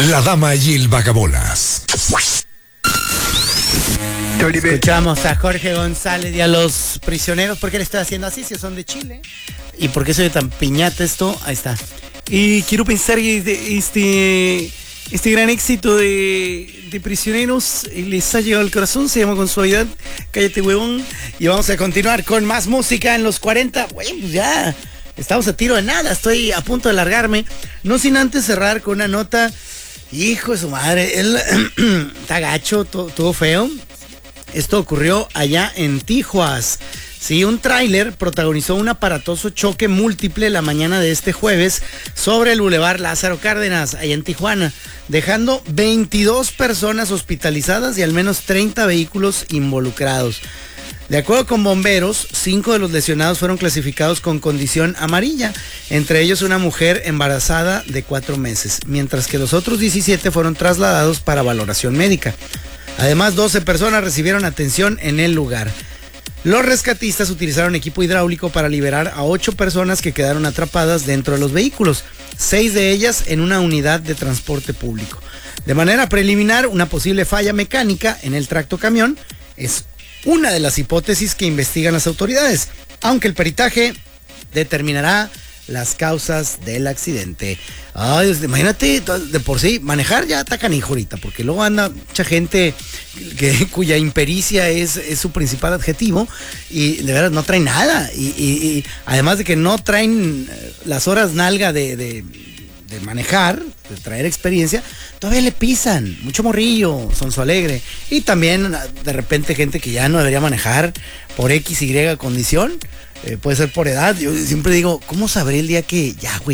La dama y el vagabolas. Escuchamos a Jorge González y a los prisioneros. ¿Por qué le estoy haciendo así si son de Chile? ¿Y por qué soy tan piñata esto? Ahí está. Y quiero pensar que este gran éxito de Prisioneros les ha llegado al corazón. Se llama Con Suavidad, Cállate Huevón. Y vamos a continuar con más música en los 40. Bueno, pues ya estamos a tiro de nada. Estoy a punto de largarme. No sin antes cerrar con una nota. Hijo de su madre. Él está gacho, todo feo. Esto ocurrió allá en Tijuas. Sí, un tráiler protagonizó un aparatoso choque múltiple la mañana de este jueves sobre el Boulevard Lázaro Cárdenas, allá en Tijuana, dejando 22 personas hospitalizadas y al menos 30 vehículos involucrados. De acuerdo con bomberos, 5 de los lesionados fueron clasificados con condición amarilla, entre ellos una mujer embarazada de 4 meses, mientras que los otros 17 fueron trasladados para valoración médica. Además, 12 personas recibieron atención en el lugar. Los rescatistas utilizaron equipo hidráulico para liberar a 8 personas que quedaron atrapadas dentro de los vehículos, 6 de ellas en una unidad de transporte público. De manera preliminar, una posible falla mecánica en el tractocamión es una de las hipótesis que investigan las autoridades, aunque el peritaje determinará las causas del accidente. Ay, imagínate, de por sí, manejar ya está canijo ahorita, porque luego anda mucha gente cuya impericia es su principal adjetivo y de verdad no traen nada. Y además de que no traen las horas nalga de manejar, de traer experiencia, todavía le pisan, mucho morrillo, sonso alegre. Y también de repente gente que ya no debería manejar por X, Y condición. Puede ser por edad. Yo siempre digo, ¿cómo sabré el día que ya, güey,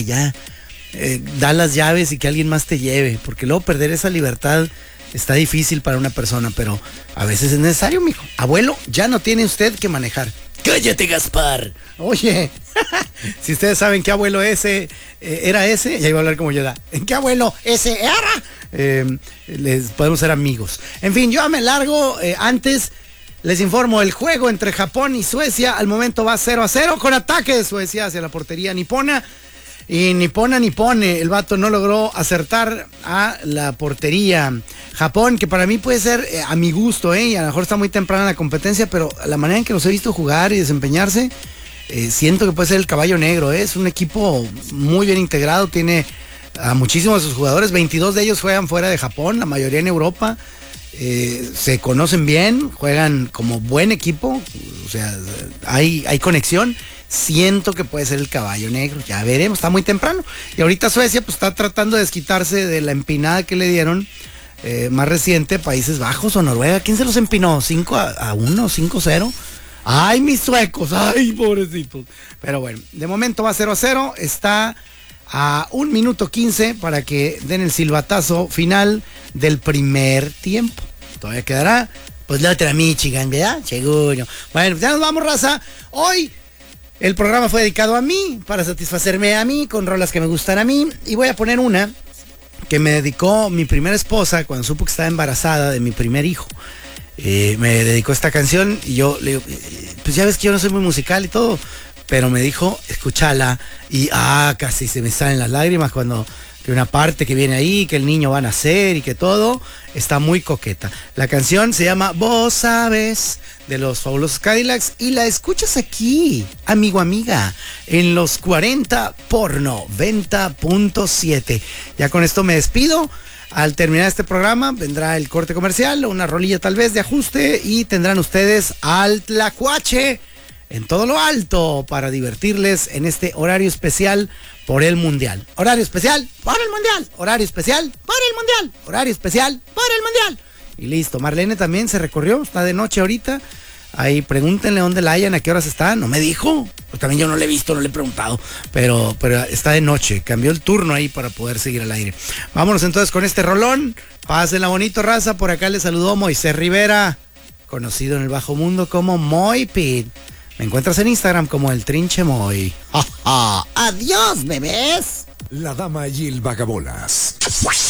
da las llaves y que alguien más te lleve? Porque luego perder esa libertad está difícil para una persona, pero a veces es necesario, mijo. Abuelo, ya no tiene usted que manejar. ¡Cállate, Gaspar! Oye, si ustedes saben qué abuelo era ese, ya iba a hablar como yo da. ¿En qué abuelo ese era? Les podemos ser amigos. En fin, yo me largo. Antes les informo, el juego entre Japón y Suecia al momento va 0-0 con ataque de Suecia hacia la portería nipona. Y nipone, el vato no logró acertar a la portería. Japón, que para mí puede ser a mi gusto, y a lo mejor está muy temprana la competencia, pero la manera en que los he visto jugar y desempeñarse, siento que puede ser el caballo negro. Es un equipo muy bien integrado, tiene a muchísimos de sus jugadores, 22 de ellos juegan fuera de Japón, la mayoría en Europa. Se conocen bien, juegan como buen equipo, o sea, hay conexión. Siento que puede ser el caballo negro, ya veremos, está muy temprano. Y ahorita Suecia pues está tratando de desquitarse de la empinada que le dieron más reciente, Países Bajos o Noruega. ¿Quién se los empinó? ¿5-1? ¿5-0? Ay, mis suecos, ay, pobrecitos. Pero bueno, de momento va 0-0, está a 1 minuto 15 para que den el silbatazo final del primer tiempo. Todavía quedará, pues la otra Michigan, ¿verdad? Seguro. Bueno, ya nos vamos, raza. Hoy el programa fue dedicado a mí, para satisfacerme a mí, con rolas que me gustan a mí. Y voy a poner una que me dedicó mi primera esposa cuando supo que estaba embarazada de mi primer hijo. Me dedicó esta canción y yo le digo, pues ya ves que yo no soy muy musical y todo, pero me dijo, escúchala. Y casi se me salen las lágrimas cuando que una parte que viene ahí, que el niño va a nacer y que todo está muy coqueta. La canción se llama Vos Sabes, de los Fabulosos Cadillacs, y la escuchas aquí, amigo, amiga, en los 40 por 90.7. Ya con esto me despido. Al terminar este programa vendrá el corte comercial, una rolilla tal vez de ajuste, y tendrán ustedes al Tlacuache en todo lo alto para divertirles en este horario especial por el Mundial. Horario especial por el Mundial. Horario especial por el Mundial. Horario especial por el Mundial. Y listo. Marlene también se recorrió. Está de noche ahorita. Ahí pregúntenle dónde la hayan, a qué horas está. No me dijo. Pues también yo no le he visto, no le he preguntado. Pero está de noche. Cambió el turno ahí para poder seguir al aire. Vámonos entonces con este rolón. Pásenla bonito, raza. Por acá les saludó Moisés Rivera, conocido en el bajo mundo como Moy Pit. Me encuentras en Instagram como el Trinche Moy. ¡Ja, ja! ¡Adiós, bebés! La dama y el vagabolas.